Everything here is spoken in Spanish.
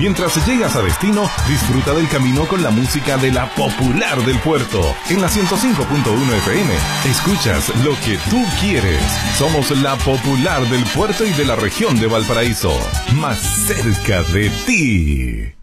Mientras llegas a destino, disfruta del camino con la música de la Popular del Puerto. En la 105.1 FM, escuchas lo que tú quieres. Somos la Popular del Puerto y de la región de Valparaíso. Más cerca de ti.